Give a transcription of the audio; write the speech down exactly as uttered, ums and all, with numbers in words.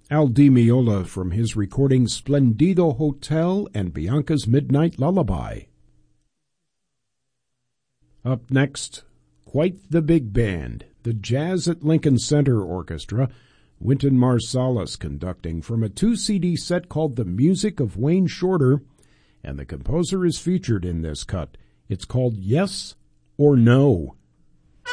Al Di Meola from his recording Splendido Hotel and Bianca's Midnight Lullaby. Up next, quite the big band, the Jazz at Lincoln Center Orchestra, Wynton Marsalis conducting from a two-C D set called The Music of Wayne Shorter, and the composer is featured in this cut. It's called Yes or No.